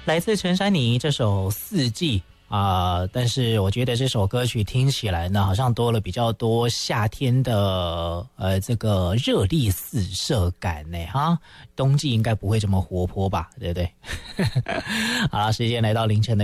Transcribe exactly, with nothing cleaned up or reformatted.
来自陈珊妮这首四季啊、呃，但是我觉得这首歌曲听起来呢，好像多了比较多夏天的呃这个热力四射感呢哈，冬季应该不会这么活泼吧，对不对？好了，时间来到凌晨的